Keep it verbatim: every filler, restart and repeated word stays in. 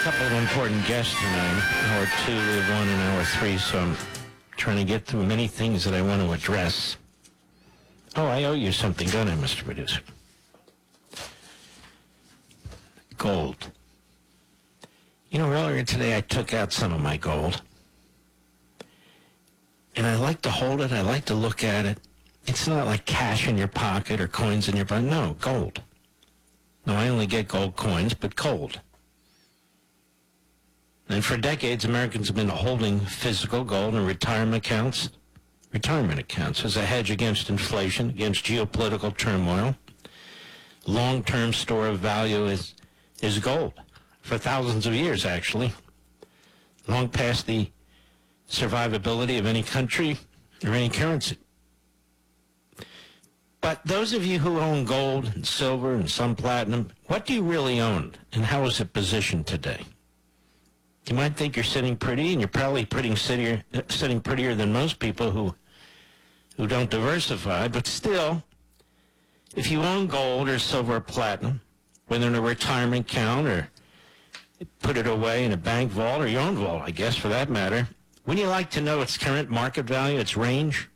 couple of important guests tonight, hour two, one, and hour three, so I'm trying to get through many things that I want to address. Oh, I owe you something, don't I, Mister Producer? Gold. You know, earlier today I took out some of my gold. And I like to hold it, I like to look at it. It's not like cash in your pocket or coins in your pocket. No, gold. No, I only get gold coins, but gold. And for decades, Americans have been holding physical gold in retirement accounts, retirement accounts as a hedge against inflation, against geopolitical turmoil. Long-term store of value is, is gold for thousands of years, actually, long past the survivability of any country or any currency. But those of you who own gold and silver and some platinum, what do you really own, and how is it positioned today? You might think you're sitting pretty, and you're probably pretty sittier, sitting prettier than most people who who don't diversify, but still, if you own gold or silver or platinum, whether in a retirement account or put it away in a bank vault or your own vault, I guess, for that matter, wouldn't you like to know its current market value, its range?